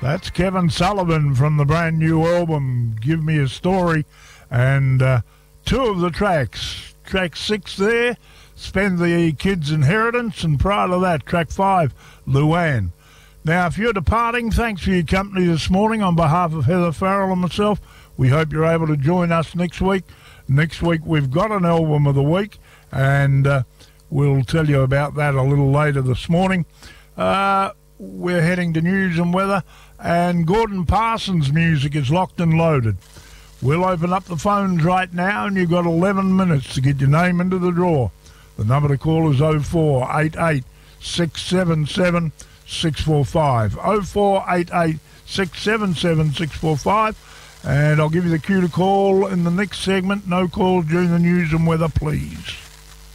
That's Kevin Sullivan from the brand new album, Give Me a Story. And two of the tracks. Track 6 there, Spend the Kid's Inheritance. And prior to that, track 5, Luann. Now, if you're departing, thanks for your company this morning. On behalf of Heather Farrell and myself, we hope you're able to join us next week. Next week, we've got an album of the week, and we'll tell you about that a little later this morning. We're heading to news and weather, and Gordon Parsons' music is locked and loaded. We'll open up the phones right now, and you've got 11 minutes to get your name into the draw. The number to call is 0488 677 645. 0488 677 645. And I'll give you the cue to call in the next segment. No calls during the news and weather, please.